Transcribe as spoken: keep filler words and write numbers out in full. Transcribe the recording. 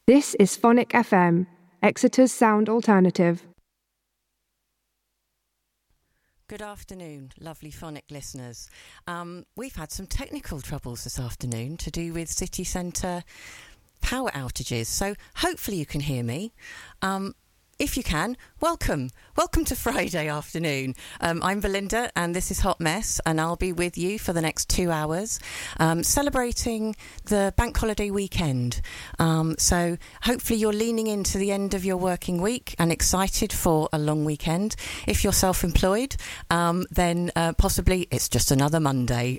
This is Phonic F M, Exeter's sound alternative. Good afternoon, lovely Phonic listeners. Um, we've had some technical troubles this afternoon to do with city centre power outages, so hopefully you can hear me. Um, if you can, welcome. Welcome to Friday afternoon. Um, I'm Belinda and this is Hot Mess, and I'll be with you for the next two hours um, celebrating the bank holiday weekend. Um, so hopefully you're leaning into the end of your working week and excited for a long weekend. If you're self-employed, um, then uh, possibly it's just another Monday